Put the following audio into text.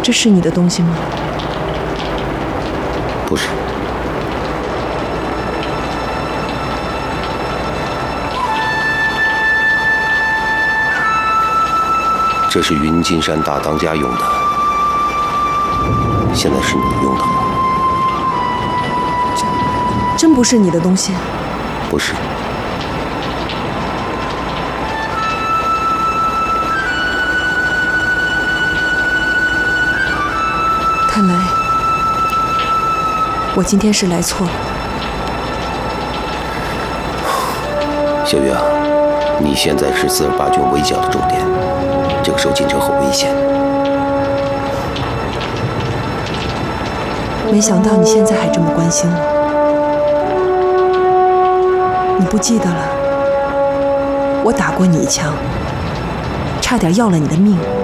这是你的东西吗？ 不是。这是云金山大当家用的，现在是你用的吗？ 真不是你的东西？ 不是。 看来我今天是来错了。 小月啊，你现在是四28军围剿的重点，这个时候进城很危险。 没想到你现在还这么关心我。你不记得了？我打过你一枪，差点要了你的命。